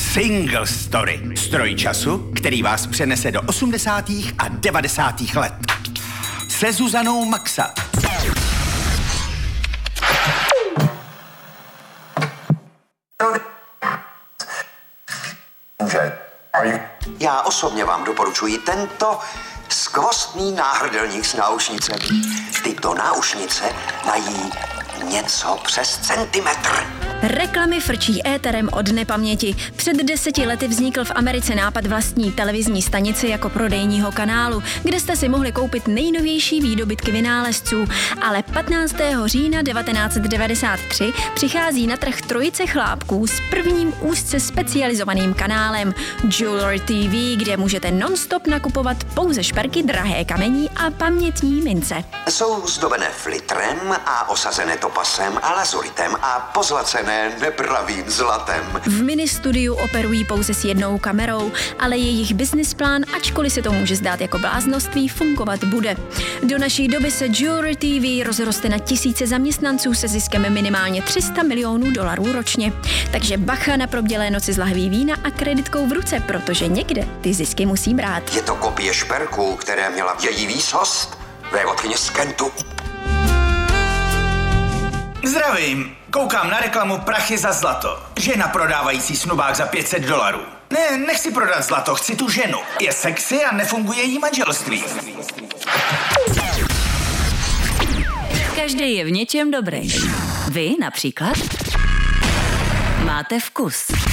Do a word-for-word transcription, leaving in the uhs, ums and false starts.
Single Story. Stroj času, který vás přenese do osmdesátých a devadesátých let. Se Zuzanou Maxa. Já osobně vám doporučuji tento skvostný náhrdelník s náušnicemi. Tyto náušnice mají něco přes centimetr. Reklamy frčí éterem od nepaměti. Před deseti lety vznikl v Americe nápad vlastní televizní stanice jako prodejního kanálu, kde jste si mohli koupit nejnovější výdobytky vynálezců. Ale patnáctého října devatenáct set devadesát tři přichází na trh trojice chlápků s prvním úzce specializovaným kanálem Jewelry T V, kde můžete non-stop nakupovat pouze šperky, drahé kamení a pamětní mince. Jsou zdobené flitrem a osazené topasem a lazuritem a pozlacené nepravým zlatem. V ministudiu operují pouze s jednou kamerou, ale jejich business plán, ačkoliv se to může zdát jako bláznoství, fungovat bude. Do naší doby se Jewelry T V rozroste na tisíce zaměstnanců se ziskem minimálně tři sta milionů dolarů ročně. Takže bacha na probdělé noci z lahví vína a kreditkou v ruce, protože někde ty zisky musí brát. Je to kopie šperků, které měla její výsost, vévodkyně z Kentu. Zdravím, koukám na reklamu Prachy za zlato. Žena prodávající snubák za pět set dolarů. Ne, nechci prodat zlato, chci tu ženu. Je sexy a nefunguje jí manželství. Každý je v něčem dobrý. Vy například máte vkus.